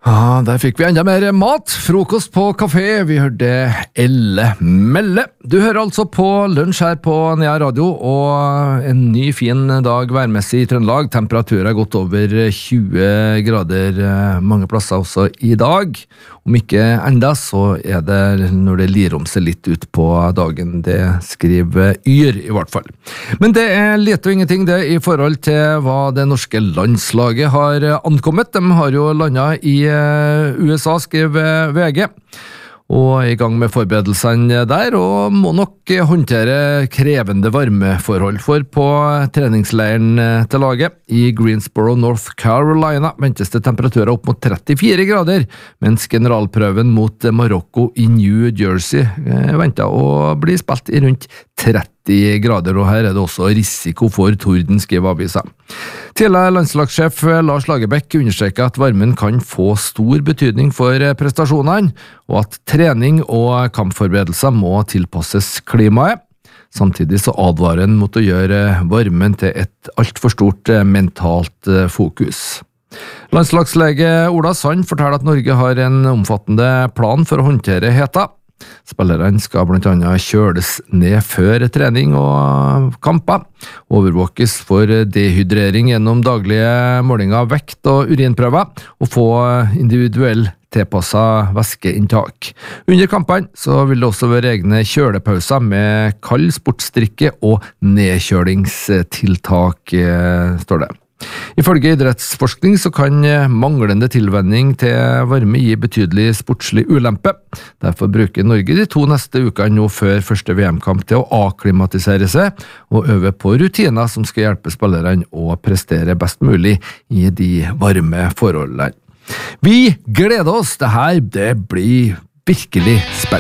Ja, der fikk vi enda mer mat. Frokost på kafé. Vi hørte Elle Melle. Du hører altså på lunsj her på Nea Radio, og en ny fin dag værmessig i Trøndelag. Temperaturen har gått over 20 grader mange plasser også i dag. Om ikke enda, så er det når det lir om seg litt ut på dagen. Det skriver Yr i hvert fall. Men det er lite og ingenting det i forhold til hva det norske landslaget har ankommet. De har jo landet i USA, skriver VG, og i gang med forberedelsene der, og må nok håndtere krevende varmeforhold. For på treningsleiren til laget i Greensboro, North Carolina, ventes det temperaturer opp mot 34 grader, mens generalprøven mot Marokko i New Jersey venter å bli spilt i rundt 30 grader, og her er det også risiko for torden, skriver avisa. Tidligere landslagssjef Lars Lagerbäck understreker at varmen kan få stor betydning for prestasjonene, og at trening og kampforberedelser må tilpasses klimaet. Samtidig så advarer han mot å gjøre varmen til et alt for stort mentalt fokus. Landslagslege Ola Sand forteller at Norge har en omfattende plan for å håndtere heta. Spillerne skal blant annet kjøles ned før trening og kamper, overvåkes for dehydrering gjennom daglige målinger av vekt og urinprøver, og få individuell tilpasset væskeinntak. Under kampene så vil det også være egne kjølepauser med kald sportsdrikke og nedkjølingstiltak, står det. Ifølge idrettsforskning så kan manglende tilvenning til varme gi betydelig sportslig ulempe. Derfor bruker Norge de 2 neste ukene nå før første VM-kamp til å akklimatisere seg og øve på rutiner som skal hjelpe spillerne å prestere best mulig i de varme forholdene. Vi gleder oss, det her blir virkelig spennende.